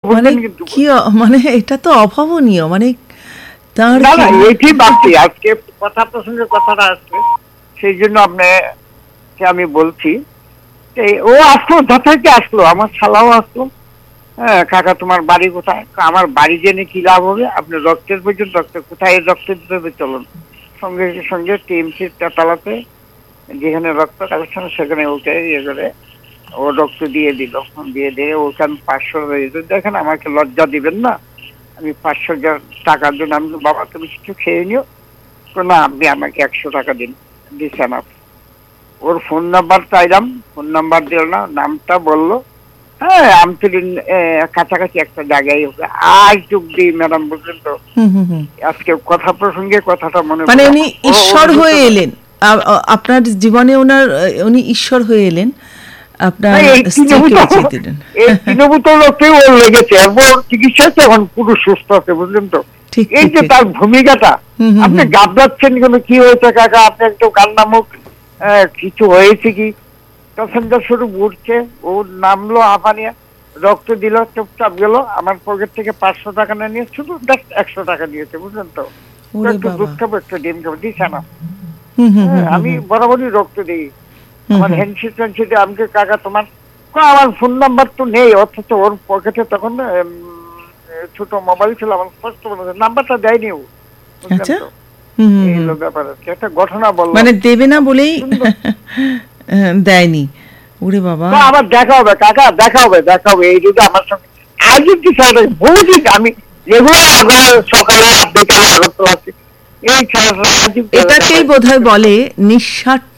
বুঝলেন কিন্তু কি মানে এটা তো অভাবনীয়, মানে তার না না এটি বাকি আজকে কথা প্রসঙ্গে কথাটা আসছে সেই জন্য আপনাকে আমি বলছি। ও আসলো যথার্থ আসলো, আমার শালাও আসলো। হ্যাঁ কাকা তোমার বাড়ি কোথায়? আমার বাড়ি জেনে কি লাভ হবে, আপনি রক্তের পর্যন্ত রক্ত কোথায় রক্ত দিতে হবে চলুন। সঙ্গে সঙ্গে টিএমসির চাতালাতে যেখানে রক্ত কালেকশন সেখানে ওকে ইয়ে করে ও রক্ত দিয়ে দিল, দিয়ে ওখানে 500 দেখেন আমাকে লজ্জা দিবেন না, আমি 500 টাকার জন্য আমি বাবা তুমি কিছু খেয়ে নিও, না আপনি আমাকে 100 টাকা দিন, দিচ্ছেন আপনি। ওর ফোন নাম্বার চাইলাম, ফোন নাম্বার দিল না, নামটা বললো। হ্যাঁ আমতলির কাছাকাছি একটা জায়গায় হবে আজ যোগ দিই ম্যাডাম, বুঝলেন তো। আজকে কথা প্রসঙ্গে কথাটা মনে মানে উনি ঈশ্বর হয়ে এলেন আপনার জীবনে, উনি ঈশ্বর হয়ে এলেন আপনার স্ত্রীকে বাঁচিয়ে দিলেন। এই তৃণভূত লোককেও ওর লেগেছে, এরপর চিকিৎসায় তো এখন পুরো সুস্থ আছে, বুঝলেন তো। এই যে তার ভূমিকাটা, আপনি গাবড়াচ্ছেন কেন, কি হয়েছে কাকা, আপনি একটু কান্নামুখ, কিছু হয়েছে কি? প্যাসেঞ্জার শুরু উঠছে, ও নামলো আফানিয়া, রক্ত দিল, চুপচাপ গেল, আমার পকেট থেকে 500 টাকা না নিয়ে শুধু 100 টাকা দিয়েছে, বুঝলেন তো। একটু দুধ খাবো একটু ডিম খাবো, দিছে না। আমি বরাবরই রক্ত দিই, আমার হ্যান্ডশিট ট্যান্ডশিটে আমাকে কাকা তোমার, আমার ফোন নাম্বার তো নেই, অথচ ওর পকেটে তখন ছোট মোবাইল ছিল, আমার স্পষ্ট নাম্বারটা দেয়নি ও, বুঝলেন তো। এই হলো ব্যাপার, একটা ঘটনা বললাম, মানে দেবে না বলেই দেয়নি। ওরে বাবা, আবার দেখা হবে কাকা, দেখা হবে এই যদি আমার সঙ্গে আজ কি বহুদিন আমি রেগুলার সকালে বিকালে আগরতলা আছি, এটাকেই বোধহয় বলে নিঃস্বার্থ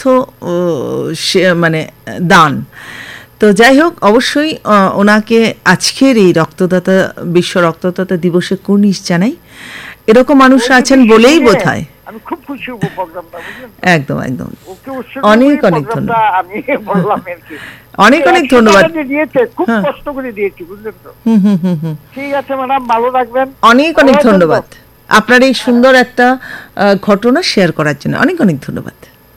মানে দান। তো যাই হোক, অবশ্যই ওনাকে আজকের এই রক্তদাতা বিশ্ব রক্তদাতা দিবসে কুর্নিশ জানাই। এরকম মানুষ আছেন বলেই বোধহয় আমি খুব খুশি হব প্রোগ্রামটা, একদম একদম। অনেক অনেক ধন্যবাদ, আমি বললাম আর কি, অনেক অনেক ধন্যবাদ। দিয়েছে খুব কষ্ট করে দিয়েছি, বুঝলেন তো। ঠিক আছে ম্যাডাম, ভালো থাকবেন। অনেক অনেক ধন্যবাদ আপনার এই সুন্দর একটা ঘটনা শেয়ার করার জন্য, অনেক অনেক ধন্যবাদ।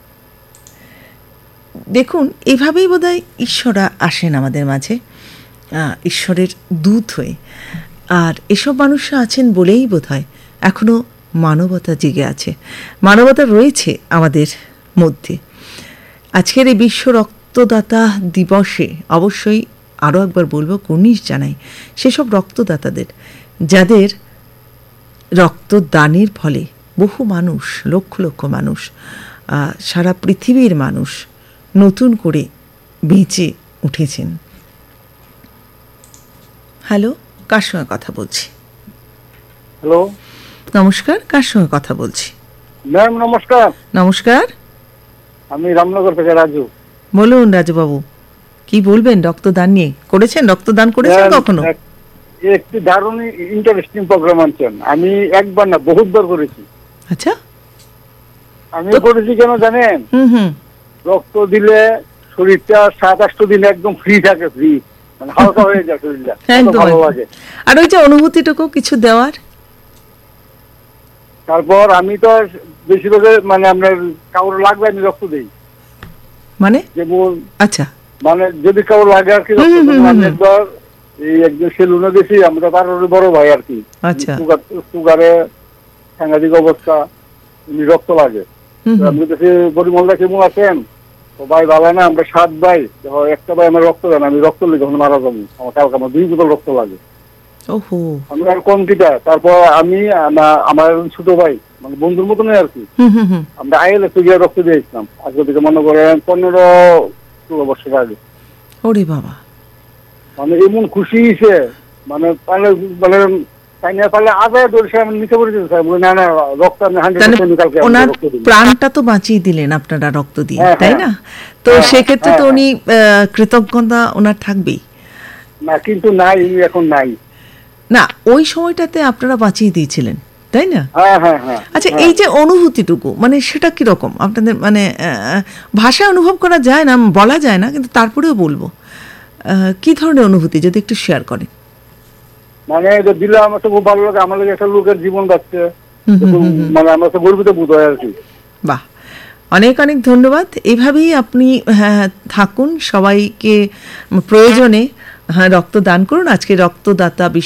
দেখুন, এভাবেই বোধহয় ঈশ্বরা আসেন আমাদের মাঝে, ঈশ্বরের দূত হয়ে। আর এসব মানুষরা আছেন বলেই বোধহয় এখনও মানবতা জেগে আছে, মানবতা রয়েছে আমাদের মধ্যে। আজকের এই বিশ্ব রক্তদাতা দিবসে অবশ্যই আরও একবার বলবো, কুর্নিশ জানাই সেসব রক্তদাতাদের, যাদের রক্তদানের ফলে বহু মানুষ, লক্ষ লক্ষ মানুষ, সারা পৃথিবীর মানুষ নতুন করে বেঁচে উঠেছেন। হ্যালো, কার সঙ্গে কথা বলছি? হ্যালো, নমস্কার, কার সঙ্গে কথা বলছি? ম্যাম নমস্কার। নমস্কার, আমি রামনগর থেকে রাজু। বলুন রাজুবাবু, কি বলবেন রক্তদান নিয়ে? রক্তদান করেছেন কখনো? একটি দারুণ ইন্টারেস্টিং প্রোগ্রাম আনছেন, আমি একবার না বহুতবার করেছি। আচ্ছা, আমি করেছি কেন জানেন? রক্ত দিলে শরীরটা 7-8 দিন একদম ফ্রি থাকে, ফ্রি মানে হালকা হয়ে যায় শরীরটা, ভালো লাগে। আর ওই যে অনুভূতিটুকু কিছু দেওয়ার। তারপর আমি তো বেশিরভাগ মানে আপনার কাউর লাগবে আমি রক্ত দিই, মানে যেমন আচ্ছা মানে যদি কাউর লাগে আর কি, এই একজন সেলুনে গেছি, আমরা তার বড় ভাই আর কি, সুগারে সাংঘাতিক অবস্থা, উনি রক্ত লাগে। আমি কাছে পরিমলদা কেমন আছেন? তো ভাই ভালো না, আমরা 7 ভাই, একটা ভাই আমার রক্ত দেন, আমি রক্ত লিখে যখন মারা যাবো, আমার কালকে আমার 2 বোতল রক্ত লাগে, আমি আর কম কিটা। তারপর আমি আমার ছোট ভাই মানে বন্ধুর মতন আর কি, আমরা আইএলএস গিয়ে রক্ত দিয়েছিলাম আজকে থেকে মনে করেন 15-16 বছর আগে। ওরে বাবা, মানে এমন খুশি হয়েছে, মানে মানে প্রাণটা তো বাঁচিয়ে দিলেন আপনারা রক্ত দিয়ে, তাই না? তো সেক্ষেত্রে তো উনি কৃতজ্ঞতা ওনার থাকবেই না, কিন্তু নাই, এখন নাই না, ওই সময়টাতে আপনারা বাঁচিয়ে দিয়েছিলেন, তাই না? আচ্ছা, এই যে অনুভূতিটুকু, মানে সেটা কিরকম আপনাদের, মানে ভাষায় অনুভব করা যায় না, বলা যায় না, কিন্তু তারপরেও বলবো কি ধরনের অনুভূতি যদি একটু শেয়ার করেন। মানে দিলে আমার তো খুব ভালো লাগে, আমার লাগে একটা লোকের জীবন যাচ্ছে, মানে আমার তো গর্বিত বোধ হয় আর কি। বাহ, অনেক অনেক ধন্যবাদ। এইভাবেই আপনি থাকুন, সবাইকে প্রয়োজনে রক্তদান করুন। আজকে রক্তদাতা